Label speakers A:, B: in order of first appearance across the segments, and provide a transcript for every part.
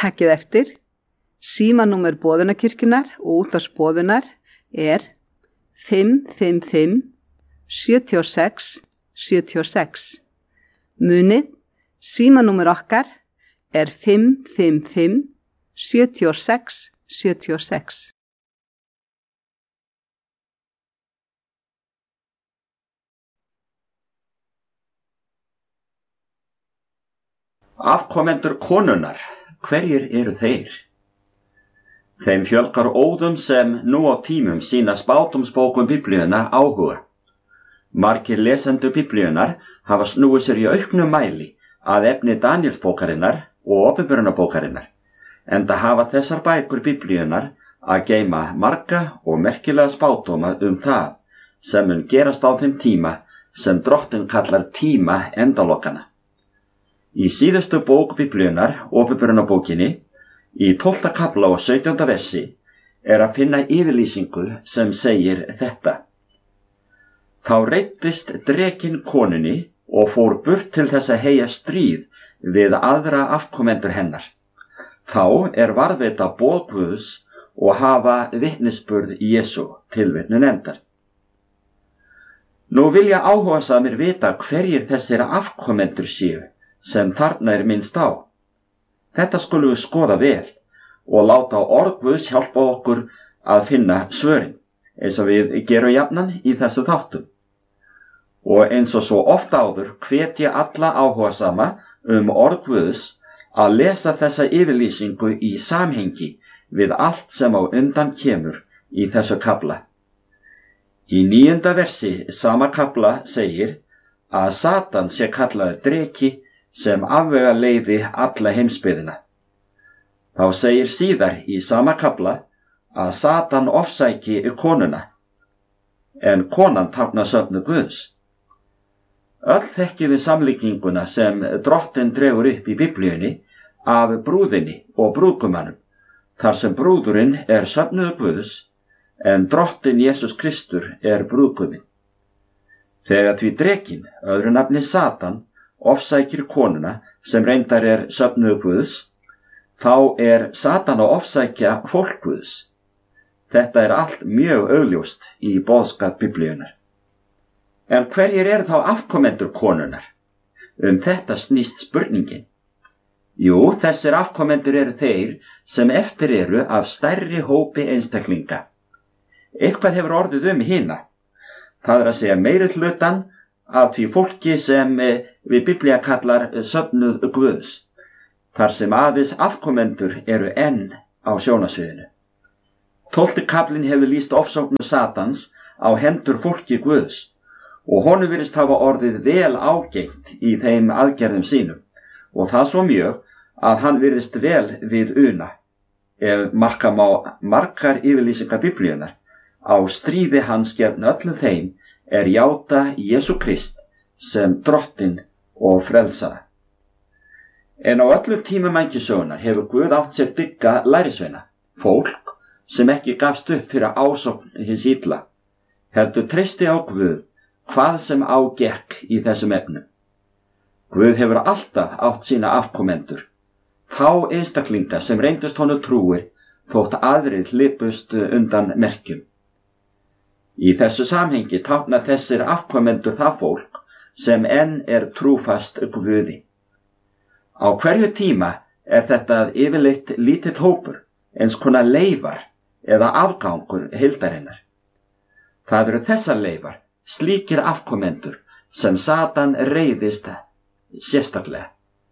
A: Takkið eftir, símanúmer boðunarkirkjunnar og útvarpsboðunar er 555 76 76. Munið, símanúmer okkar er 555 76 76.
B: Afkomendur konunnar, hverjir eru þeir? Þeim fjölgar óðum sem nú á tímum sýna spádómsbókum Biblíunnar áhuga. Margir lesendur Biblíunnar hafa snúið sér í auknum mæli að efni Daníelsbókarinnar og Åpenbarunarbókarinnar, enda hafa þessar bækur Biblíunnar að geyma marga og merkilega spádóma það sem mun gerast á þeim tíma sem Drottinn kallar tíma endalokana. Í síðustu bók Biblíunnar, Åpenbarunarbókinni, í 12. kafla og 17. versi, að finna yfirlýsingu sem segir þetta. Þá reiddist drekinn konunni og fór burt til þess að heyja stríð við aðra afkomendur hennar. Þá varðveita boð Guðs og hafa vitnisburð Jesú, tilvitnun endar. Nú vilja áhugasamir vita hverjir þessir afkomendur séu sem þarna minnst á. Þetta skulum við skoða vel og láta orð Guðs hjálpa okkur að finna svörin, eins og við gerum jafnan í þessu þáttum. Og eins og svo oft áður hvet ég alla áhugasama orð Guðs að lesa þessa yfirlýsingu í samhengi við allt sem á undan kemur í þessu kafla. Í 9. versi sama kafla segir að Satan sé kallaður dreki sem afvega leiði alla heimsbyggðina. Þá segir síðar í sama kafla að Satan ofsæki konuna, en konan táknar söfnu Guðs. Öll þekkjum við samlíkinguna sem Drottinn dregur upp í Biblíunni af brúðinni og brúðgumannum, þar sem brúðurinn söfnuður Guðs, en Drottinn Jesús Kristur brúðguminn. Þegar því drekinn, öðru nafni Satan, ofsækir konuna sem reyndar söfnuður Guðs, þá Satan að ofsækja fólk Guðs. Þetta allt mjög augljóst í boðskap Biblíunnar. En hverjir þá afkomendur konunnar? Þetta snýst spurningin. Jú, þessir afkomendur þeir sem eftir af stærri hópi einstaklinga. Eitthvað hefur orðið hina. Það að segja meiri hlutan af því fólki sem við Biblía kallar söfnuð Guðs, þar sem aðeins afkomendur enn á sjónasviðinu. 12. kaflinn hefur lýst ofsóknu Satans á hendur fólki Guðs og honum virðist hafa orðið vel ágengt í þeim aðgerðum sínum, og það svo mjög að hann virðist vel við una, ef marka má margar yfirlýsingar Biblíunnar á stríði hans gegn öllum þeim játa Jesú Krist sem Drottinn og frelsara. En á öllum tímum mannkynssögunnar hefur Guð átt sér dygga lærisveina, fólk sem ekki gafst upp fyrir ásókn hins illa, heldur treysti á Guð hvað sem á gekk í þessum efnum. Guð hefur alltaf átt sína afkomendur, þá einstaklinga sem reyndust honum trúir þótt aðrir hlypust undan merkjum. Í þessu samhengi tákna þessir afkomendur það fólk sem enn trúfast Guði. Á hverju tíma þetta yfirleitt lítill hópur, eins konar leifar eða afgangur heildarinnar. Það þessar leifar, slíkir afkomendur, sem Satan reiðist sérstaklega.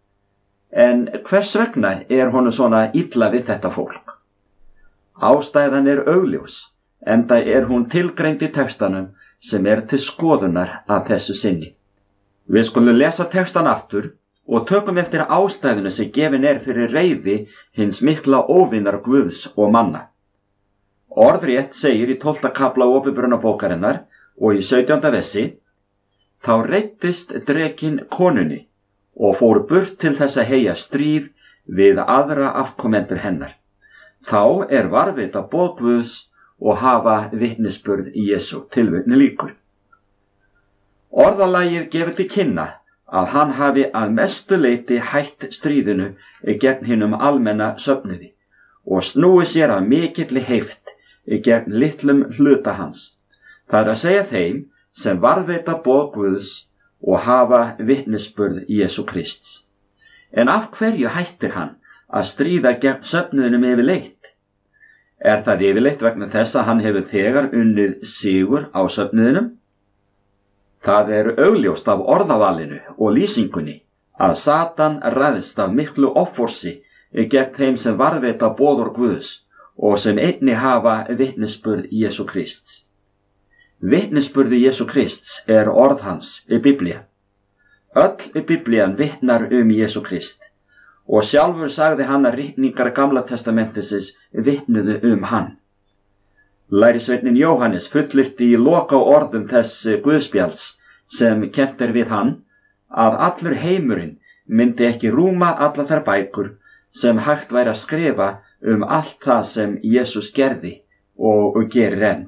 B: En hvers vegna honum svona illa við þetta fólk? Ástæðan augljós, enda hún tilgreind í textanum sem til skoðunar að þessu sinni. Við skulum lesa textan aftur og tökum eftir ástæðuna sem gefin fyrir reiði hins mikla óvinar Guðs og manna. Orðrétt segir í 12. kafla Åpenbarunarbókarinnar og í 17. versi: Þá reiddist drekinn konunni og fór burt til þess að heyja stríð við aðra afkomendur hennar. Þá varðveita boð Guðs og hafa vitnisburð Jesú, tilvitnun lýkur. Orðalagið gefur til kynna að hann hafi að mestu leyti hætt stríðinu gegn hinum almenna söfnuði og snúi sér að mikilli heift gegn litlum hluta hans. Það að segja þeim sem varðveita boð Guðs og hafa vitnisburð Jesú Krists. En af hverju hættir hann að stríða gegn söfnuðinum yfirleitt? Er það yfirleitt vegna þess að hann hefur þegar unnið sigur á söfnuðinum? Það er augljóst af orðavalinu og lýsingunni að Satan ræðst af miklu offorsi gegn þeim sem varðveita boður Guðs og sem einnig hafa vitnisburð Jesú Krists. Vitnisburði Jesú Krists er orð hans í Biblía. Öll Biblían vitnar Jesú Krist og sjálfur sagði hann að ritningar Gamla testamentisins vitnuðu hann. Lærisveitinn Jóhannes fullyrti í loka orðum þess Guðspjalls sem kennt við hann að allur heimurinn myndi ekki rúma alla þær bækur sem hægt væri að skrifa allt það sem Jesús gerði og gerir enn.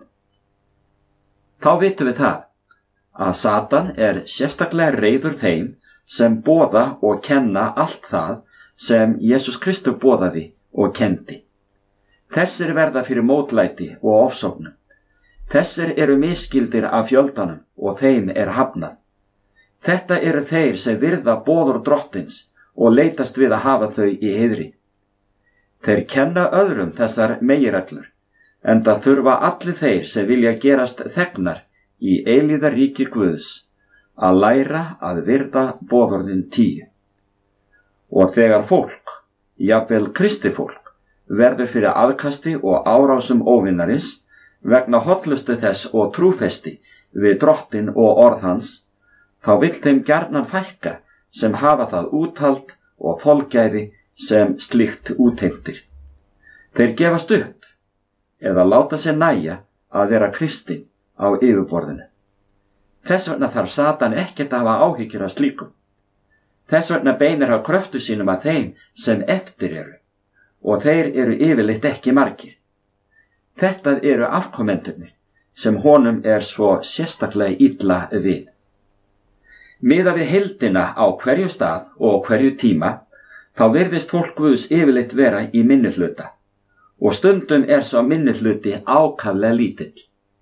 B: Þá vitum við það að Satan er sérstaklega reiður þeim sem boða og kenna allt það sem Jesús Kristur boðaði og kendi. Þessir verða fyrir mótlæti og ofsóknum. Þessir eru misskildir af fjöldanum og þeim er hafnað. Þetta eru þeir sem virða boður Drottins og leitast við að hafa þau í heiðri. Þeir kenna öðrum þessar meginreglur, enda þurfa allir þeir sem vilja gerast þegnar í eilíðaríki Guðs að læra að virða boðorðin 10. Og þegar fólk, jafnvel kristið verður fyrir aðkasti og árásum óvinnarins vegna hollustu þess og trúfesti við Drottin og orð hans, þá vill þeim gjarnan fækka sem hafa það úthald og þolgæði sem slíkt útheimtir. Þeir gefast upp eða láta sér nægja að vera kristinn á yfirborðinu. Þess vegna þarf Satan ekkert að hafa áhyggjur af slíkum. Þess vegna beinir hann kröftu sínum að þeim sem eftir eru, og þeir eru yfirleitt ekki margir. Þetta eru afkomendurnir sem honum er svo sérstaklega illa við. Miðað við heildina á hverju stað og hverju tíma, þá virðist fólk Guðs yfirleitt vera í minnihluta, og stundum er sá minnihluti ákaflega lítill.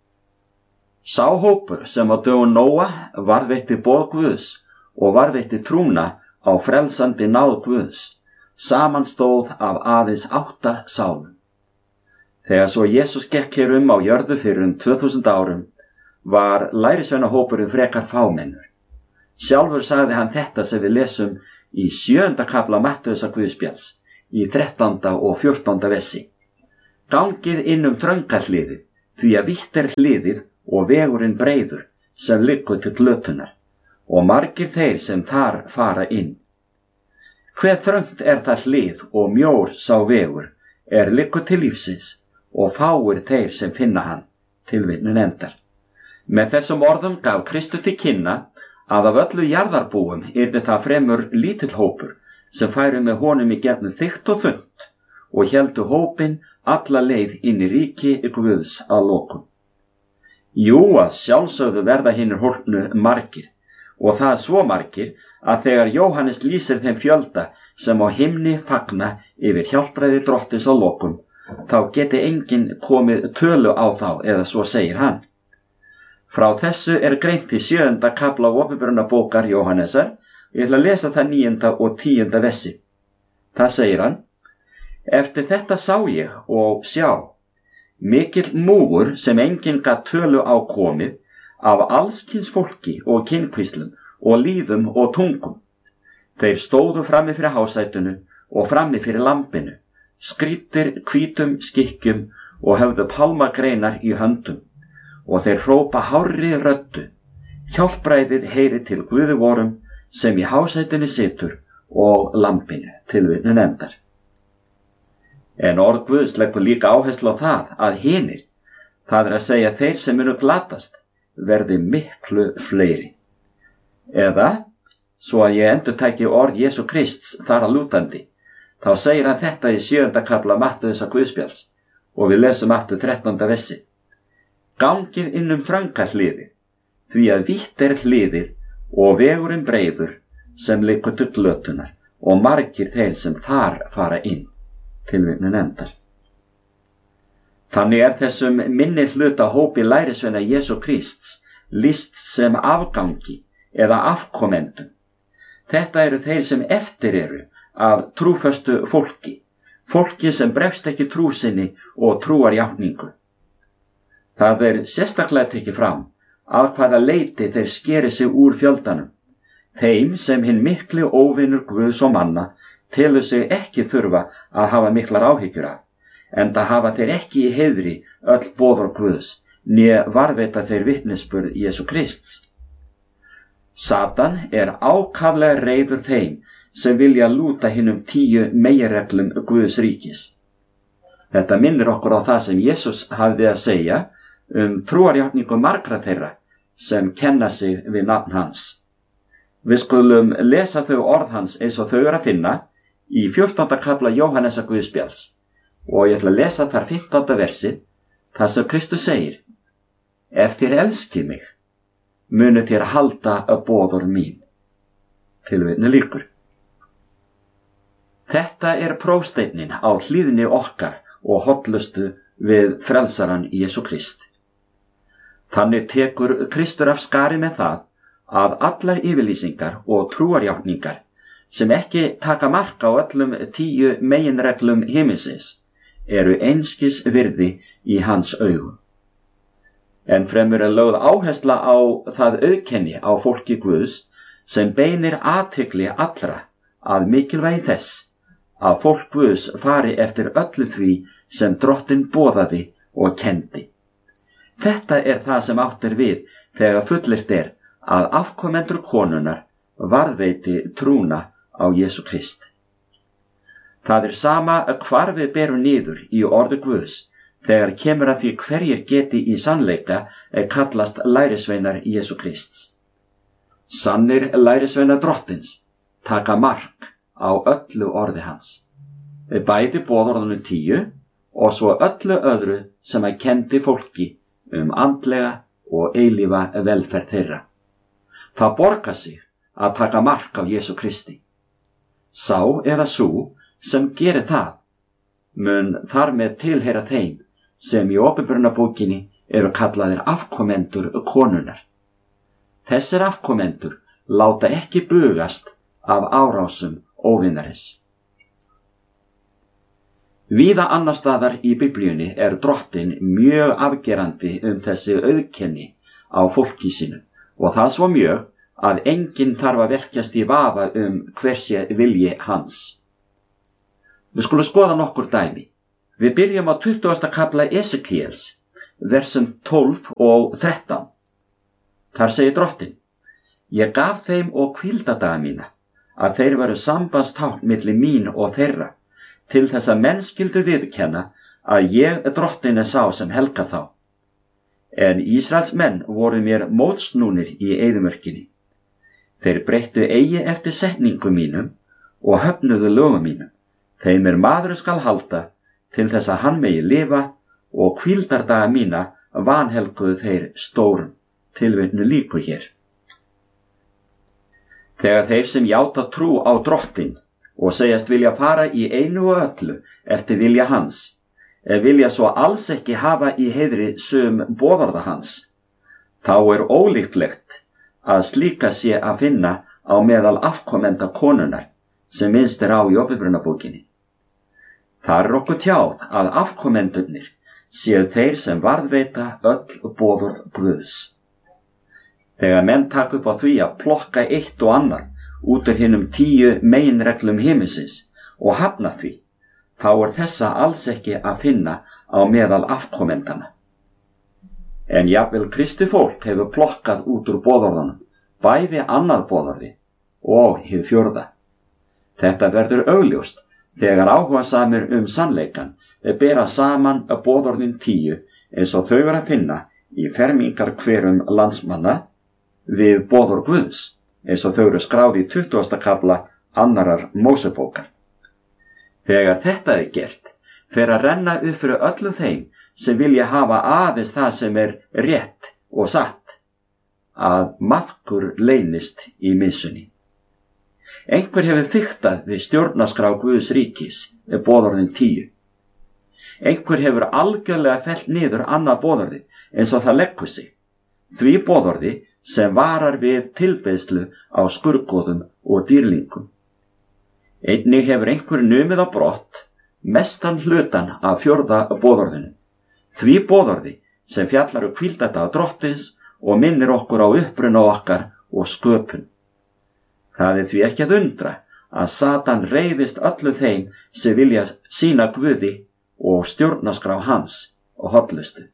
B: Sá hópur sem á dögum Nóa varðveitti boð Guðs og varðveitti trúna á frelsandi náð Guðs, samanstóð af aðeins 8 sálum. Þegar svo Jesús gekk hér á jörðu fyrir 2000 árum, var lærisveinahópurinn frekar fámennur. Sjálfur sagði hann þetta sem við lesum í 7. kafla Mattheusar Guðspjalls, í 13. og 14. versi. Gangið inn þrönga hliðið, því að vítt er hliðið og vegurinn breiður sem liggur til glötunar, og margir þeir sem þar fara inn. Hve þröngt er það hlið og mjór sá vegur liggur til lífsins, og fáir þeir sem finna hann, tilvitnun endar. Með þessum orðum gaf Kristur til kynna að af öllu jarðarbúum yrði það fremur lítill hópur sem færu með honum í gegnum þykkt og þunnt og héldu hópinn alla leið inn í ríki Guðs að lokum. Jú, að sjálfsögðu verða hinir hólpnu margir, og það svo margir að þegar Jóhannes lýsir þeim fjölda sem á himni fagna yfir hjálpræði Drottins að lokum, þá geti enginn komið tölu á þá, eða svo segir hann. Frá þessu greint í 7. kafla opinberunarbókar Jóhannesar, ég ætla að lesa það 9. og 10. versi. Það segir hann: Eftir þetta sá ég og sjá, mikill múgur sem enginn gat tölu á komið, af allskyns fólki og kynkvíslum og líðum og tungum. Þeir stóðu frammi fyrir hásætunu og frammi fyrir lambinu, skrýddir hvítum skikkjum og höfðu pálmagreinar í höndum, og þeir hrópa hárri röddu: Hjálpræðið heyri til Guði vorum sem í hásætinu situr og lambinu, tilvitnun endar. En orð Guðs leggur líka áherslu á það að hinir, það að segja þeir sem munu glatast, verði miklu fleiri. Eða, svo að ég endurtæki orð Jesú Krists þar að lútandi, þá segir hann þetta í 7. kafla Mattheusar Guðspjalls, og við lesum aftur 13. versi. Gangið inn þrönga hliðið, því að vítt er hliðið og vegurinn breiður sem liggur til glötunar og margir þeir sem þar fara inn. Tilvitnun endar. Þannig þessum minni hluta hópi lærisveina Jesú Krists lýst sem afgangi eða afkomendum. Þetta eru þeir sem eftir eru af trúföstu fólki, fólki sem bregst ekki trú sinni og trúarjátningu. Það sérstaklega tekið fram að hvaða leyti þeir skeri sig úr fjöldanum, þeim sem hinn mikli óvinur Guðs og manna telur sig ekki þurfa að hafa miklar áhyggjur af, enda hafa þeir ekki í heiðri öll boðorð Guðs, né varðveita þeir vitnisburð Jesú Krists. Satan ákaflega reiður þeim sem vilja lúta hinum 10 meginreglum Guðs ríkis. Þetta minnir okkur á það sem Jesús hafði að segja trúarjátningu margra þeirra sem kenna sig við nafn hans. Við skulum lesa þau orð hans eins og þau að finna í 14. kafla Jóhannesar Guðspjalls og ég ætla að lesa þar 15. versið þar sem Kristus segir: Ef þér elskið mig, munu þér halda að boðorð mín. Tilvitnun lýkur. Þetta prófsteinn á hlýðni okkar og hollustu við frelsaran Jesú Krist. Þannig tekur Kristur af skari með það að allar yfirlýsingar og trúarjátningar sem ekki taka mark á öllum 10 meginreglum himinsins eru einskis virði í hans augum. En fremur lögð áhersla á það auðkenni á fólki Guðs sem beinir athygli allra að mikilvægi þess að fólk Guðs fari eftir öllu því sem Drottinn boðaði og kenndi. Þetta það sem átt við þegar fullyrt að afkomendur konunnar varðveiti trúna á Jesú Krist. Það sama hvar við berum niður í orði Guðs þegar kemur að því hverjir geti í sannleika kallast lærisveinar Jesú Krists. Sannir lærisveinar Drottins taka mark á öllu orði hans, bæði boðorðunum 10 og svo öllu öðru sem kendi fólki andlega og eilífa velferð þeirra. Það borgar sig að taka mark á Jesú Kristi. Sá eða sú sem gerir það mun þar með tilheyra þeim sem í Opinberunarbókinni eru kallaðir afkomendur konunnar. Þessir afkomendur láta ekki bugast af árásum óvinarins. Víða annar staðar í Biblíunni Drottinn mjög afgerandi þessi auðkenni á fólki sínu og það svo mjög að enginn þarf að velkjast í vafa hver sé vilji hans. Við skulum skoða nokkur dæmi. Við byrjum á 20. kafla Esekíels, versum 12 og 13. Þar segir Drottinn: Ég gaf þeim og hvíldadaga mína, að þeir veru sambandstákn milli mín og þeirra, til þess að menn skyldu viðurkenna að ég Drottinn sá sem helga þá. En Ísraels menn voru mér mótsnúnir í eyðimörkinni. Þeir breyttu eigi eftir setningum mínum og höfnuðu lögum mínum. Þeim maður skal halda til þess að hann megi lifa og hvíldardaga mína vanhelguðu þeir stórum. Tilvitnun lýkur hér. Þegar þeir sem játa trú á Drottinn og segjast vilja fara í einu og öllu eftir vilja hans, vilja svo alls ekki hafa í heiðri sum boðorða hans, þá ólíklegt að slíka sé að finna á meðal afkomenda konunnar sem minnst á í Opinberunarbókinni. Það okkur tjáð að afkomendurnir séu þeir sem varðveita öll boðorð Guðs. Þegar menn taka upp á því að plokka eitt og annað út úr hinum 10 meginreglum himinsins og hafna því, þá þessa alls ekki að finna á meðal afkomendana. En jafnvel Kristi fólk hefur plokkað út úr boðorðunum, bæði annað boðorði og hið 4. Þetta verður augljóst þegar áhugasamir sannleikan bera saman boðorðin 10 eins og þau að finna í fermingarkverum landsmanna við boðorð Guðs, eins og þau skráð í 20. kafla annarar Mósebókar. Þegar þetta gert, fer að renna upp fyrir öllum þeim sem vilja hafa aðeins það sem rétt og satt, að maðkur leynist í missunni. Einhver hefur fiktað við stjórnarskrá Guðs ríkis, boðorðin 10. Einhver hefur algjörlega fellt niður annað boðorði eins og það leggur sig, því boðorði sem varar við tilbeiðslu á skurðgoðum og dýrlingum. Einnig hefur einhver numið á brott mestan hlutan af 4. boðorðinu, því boðorði sem fjallar hvíldardag drottins og minnir okkur á uppruna okkar og sköpun. Það því ekki að undra að Satan reiðist öllu þeim sem vilja sýna Guði og stjórnarskrá hans og hollustu.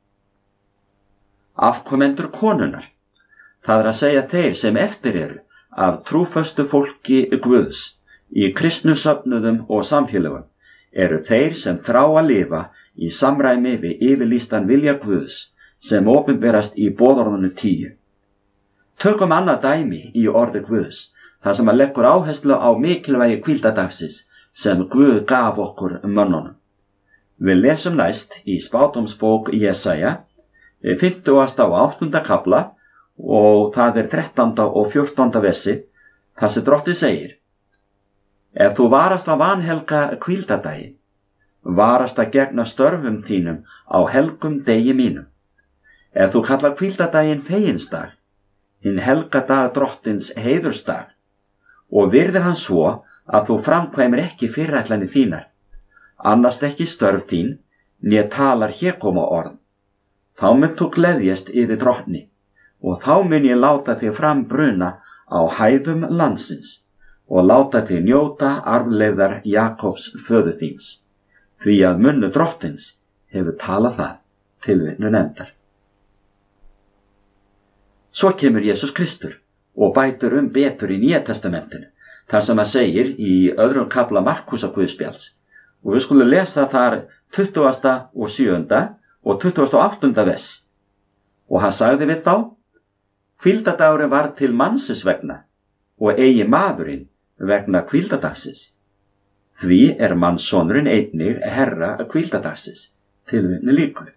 B: Afkomendur konunnar, það að segja þeir sem eftir eru af trúföstu fólki Guðs í kristnum söfnuðum og samfélögum, eru þeir sem þrá að lifa í samræmi við yfirlýstan vilja Guðs sem opinberast í boðorðinu 10. Tökum annað dæmi í orði Guðs, þar sem að leggur áherslu á mikilvægi hvíldardagsins sem Guð gaf okkur mönnunum. Við lesum næst í spádómsbók Jesaja, 50. og 8. kafla og það 13. og 14. versi, þar sem Drottinn segir: Ef þú varast að vanhelga hvíldardaginn, varast að gegna störfum þínum á helgum degi mínum. Ef þú kallar hvíldardaginn feginsdag, hinn helga dag Drottins heiðursdag, og virðir hann svo að þú framkvæmir ekki fyrirætlanir þínar, annast ekki störf þín, né talar hégóma orð, þá munt þú gleðjast yfir Drottni, og þá mun ég láta þig frambruna á hæðum landsins, og láta þig njóta arfleifðar Jakobs föður þíns, því að munnu Drottins hefur talað það. Tilvitnun endar. Svo kemur Jesús Kristur og bætur betur í Nýja testamentinu, þar sem að segir í 2. kafla Markúsar Guðspjalls, og við skulum lesa þar 20. og 7. og 28. vers. Og hann sagði við þá: Hvíldardagurinn var til mannsins vegna, og eigi maðurinn vegna hvíldardagsins. Því mannssonurinn einnig herra hvíldardagsins. Tilvitnun lýkur.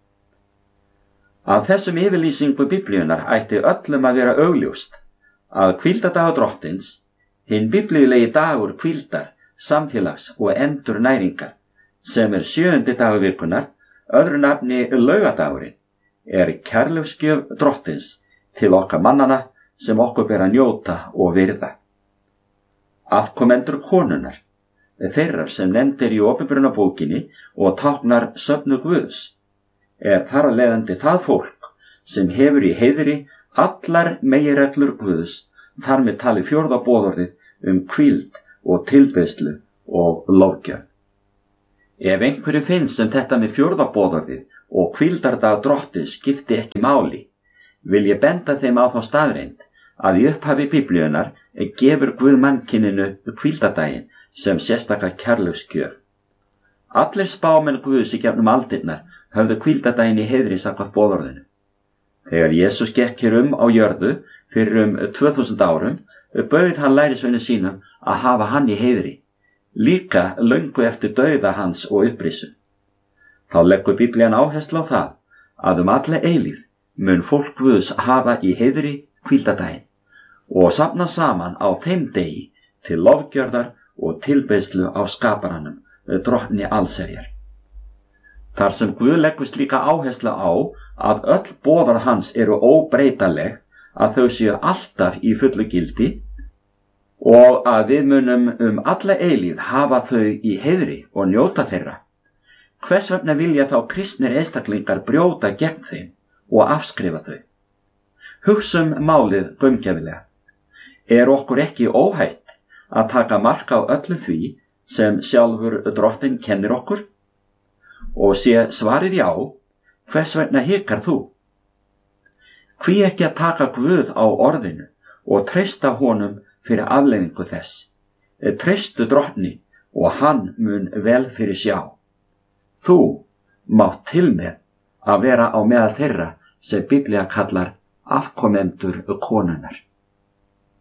B: Af þessum yfirlýsingu Biblíunnar ætti öllum að vera augljóst að hvíldardagur Drottins, hinn biblíulegi dagur hvíldar, samfélags og endurnæringar, sem 7. dagur vikunnar, öðru nafni laugadagurinn, kærleiksgjöf Drottins til okkar mannana sem okkur ber að njóta og virða. Afkomendur konunnar, þeirrar sem nefndir í opinberunarbókinni og táknar söfnu Guðs, þar að leiðandi það fólk sem hefur í heiðri allar meginreglur Guðs, þar með talið 4. boðorðið hvíld og tilbeiðslu og lofgjörð. Ef einhverju finnst sem þetta með 4. boðorðið og hvíldardag Drottins skipti ekki máli, vil ég benda þeim á þá staðreynd að í upphafi Biblíunnar gefur Guð mannkyninu hvíldardaginn sem sérstaka kærleiksgjöf. Allir spámenn Guðs í gegnum aldirnar höfðu hvíldardaginn í heiðri samkvæmt boðorðinu. Þegar Jesús gekk hér á jörðu fyrir 2000 árum, bauð hann lærisveinum sínum að hafa hann í heiðri, líka löngu eftir dauða hans og upprisun. Þá leggur Biblían áherslu á það að alla eilífð mun fólk Guðs hafa í heiðri hvíldardaginn og safna saman á þeim degi til lofgjörðar og tilbeiðslu á skaparanum, Drottni allsherjar. Þar sem Guð leggur slíka áherslu á að öll boðorð hans eru óbreytanleg, að þau séu alltaf í fullu gildi og að við munum alla eilífð hafa þau í heiðri og njóta þeirra. Hvers vegna vilja þá kristnir einstaklingar brjóta gegn þeim og afskrifa þau? Hugsum málið gaumgæfilega. Okkur ekki óhætt að taka mark á öllu því sem sjálfur Drottinn kennir okkur? Og sé svarið já, hvers vegna hikar þú? Hví ekki að taka Guð á orðinu og treysta honum fyrir afleiðingu þess? Treystu Drottni og hann mun vel fyrir sjá. Þú mátt til með að vera á meðal þeirra sem Biblía kallar afkomendur konunnar.